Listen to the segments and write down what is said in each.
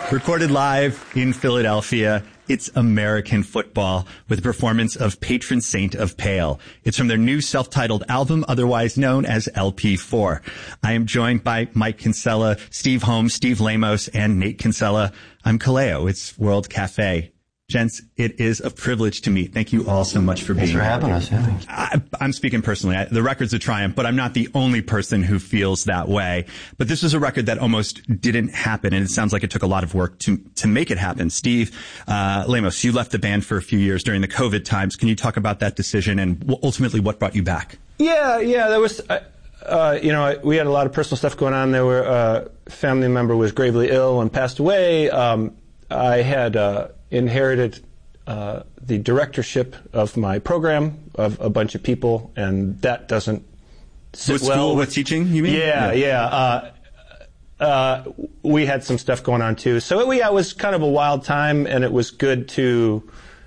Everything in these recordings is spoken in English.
Recorded live in Philadelphia, it's American Football with a performance of Patron Saint of Pale. It's from their new self-titled album, otherwise known as LP4. I am joined by Mike Kinsella, Steve Holmes, Steve Lamos, and Nate Kinsella. I'm Kaleo. It's World Cafe. Gents, it is a privilege to meet. Thank you all so much for being here. Thanks for having us. Yeah. I'm speaking personally. The record's a triumph, but I'm not the only person who feels that way. But this was a record that almost didn't happen, and it sounds like it took a lot of work to make it happen. Steve Lamos, you left the band for a few years during the COVID times. Can you talk about that decision and ultimately what brought you back? Yeah, there was, we had a lot of personal stuff going on. There were a family member was gravely ill and passed away. I had inherited the directorship of my program of a bunch of people, and that doesn't sit with well. School with teaching, you mean? Yeah. We had some stuff going on too, so it was kind of a wild time, and it was good to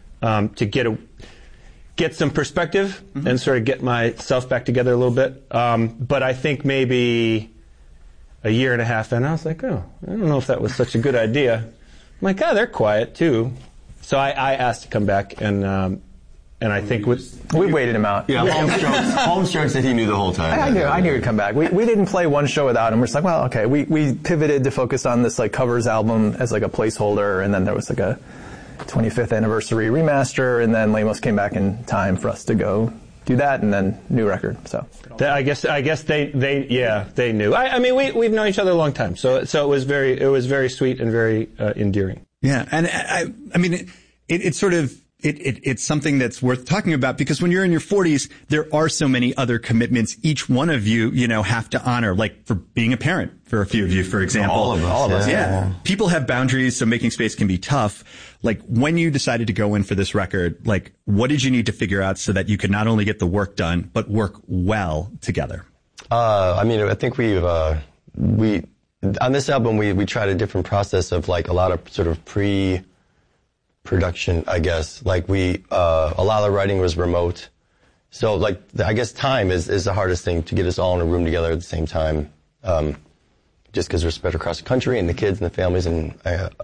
get some perspective and sort of get myself back together a little bit. But I think maybe a year and a half in, I was like, I don't know if that was such a good idea. I'm like, they're quiet too. So I asked to come back, and I think we waited him out. Yeah, Holmes jokes that he knew the whole time. I knew he'd come back. We didn't play one show without him. We're just like, well, okay. We pivoted to focus on this like covers album as like a placeholder, and then there was like a 25th anniversary remaster, and then Lamos came back in time for us to go do that, and then new record. So I guess they knew. I mean we've known each other a long time, so it was very sweet and very endearing. Yeah, and I mean, it's sort of, it's something that's worth talking about, because when you're in your 40s, there are so many other commitments each one of you, have to honor, like for being a parent for a few of you, for example. All of us. Yeah. People have boundaries, so making space can be tough. Like, when you decided to go in for this record, like, what did you need to figure out so that you could not only get the work done, but work well together? I think on this album, we tried a different process of like a lot of sort of pre-production, I guess. Like a lot of the writing was remote. So like, I guess time is the hardest thing, to get us all in a room together at the same time. Just because we're spread across the country, and the kids and the families, and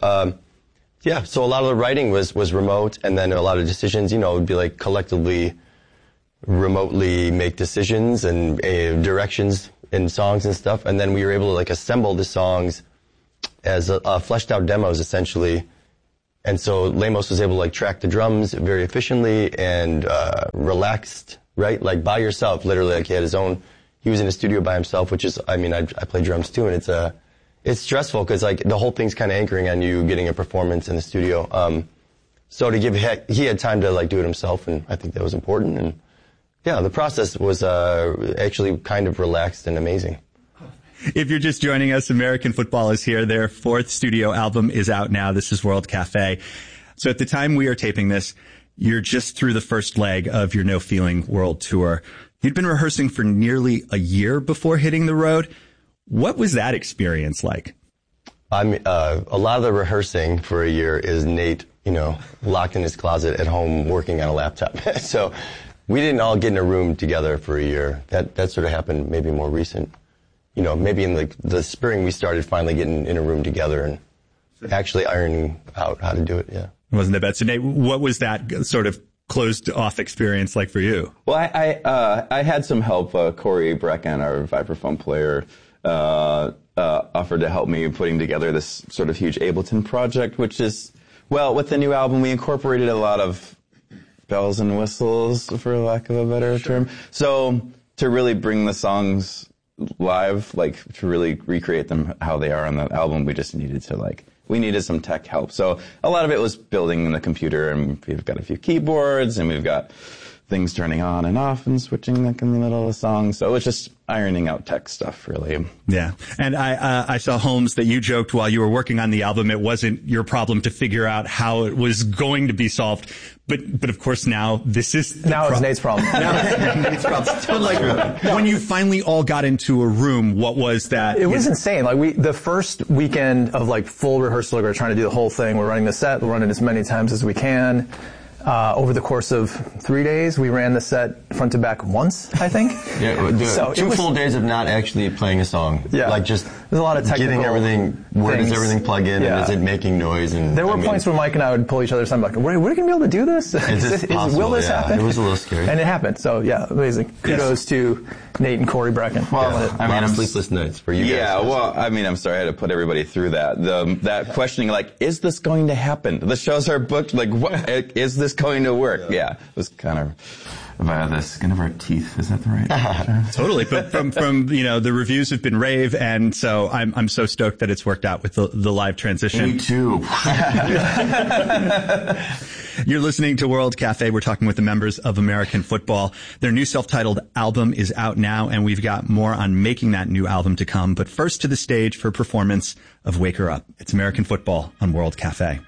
so a lot of the writing was remote, and then a lot of decisions, would be like collectively, remotely make decisions and directions in songs and stuff, and then we were able to like assemble the songs as fleshed out demos essentially. And so Lamos was able to like track the drums very efficiently and relaxed, right? Like by yourself, literally. Like he was in a studio by himself, which is, I play drums too, and it's stressful because like the whole thing's kind of anchoring on you getting a performance in the studio. So he had time to like do it himself, and I think that was important. And yeah, the process was actually kind of relaxed and amazing. If you're just joining us, American Football is here. Their 4th studio album is out now. This is World Cafe. So at the time we are taping this, you're just through the first leg of your No Feeling World Tour. You'd been rehearsing for nearly a year before hitting the road. What was that experience like? A lot of the rehearsing for a year is Nate, locked in his closet at home working on a laptop. So we didn't all get in a room together for a year. That sort of happened maybe more recent. Maybe in the spring we started finally getting in a room together and actually ironing out how to do it, yeah. It wasn't that bad. So Nate, what was that sort of closed off experience like for you? Well, I had some help. Corey Brecken, our vibraphone player, offered to help me putting together this sort of huge Ableton project, which is, well, with the new album we incorporated a lot of bells and whistles, for lack of a better term. So to really bring the songs live, like to really recreate them how they are on the album, we just needed to we needed some tech help. So a lot of it was building in the computer, and we've got a few keyboards, and we've got things turning on and off and switching like in the middle of the song. So it's just ironing out tech stuff, really. Yeah. And I saw, Holmes, that you joked while you were working on the album, it wasn't your problem to figure out how it was going to be solved. But of course now this is it's Nate's problem. Now it's Nate's problem. But like, when you finally all got into a room, what was that? It was insane. Like the first weekend of like full rehearsal, we're trying to do the whole thing. We're running the set. We're running as many times as we can. over the course of 3 days. We ran the set front to back once, I think. So two full days of not actually playing a song. Yeah. Like just there's a lot of technical getting everything, where does everything plug in, and is it making noise? And there were points where Mike and I would pull each other aside, like, we're going to be able to do this? Will this happen? It was a little scary. And it happened. So yeah, amazing. Kudos to Nate and Corey Brecken. Well, I mean, sleepless nights for you guys. Yeah, well, I mean, I'm sorry I had to put everybody through that. That questioning, like, is this going to happen? The shows are booked, like, what, is this going to work? Yeah, it was kind of via the skin of our teeth. Is that the right term? Totally. But from the reviews have been rave, and so I'm so stoked that it's worked out with the live transition. Me too. You're listening to World Cafe. We're talking with the members of American Football. Their new self-titled album is out now, and we've got more on making that new album to come. But first to the stage for a performance of Wake Her Up. It's American Football on World Cafe.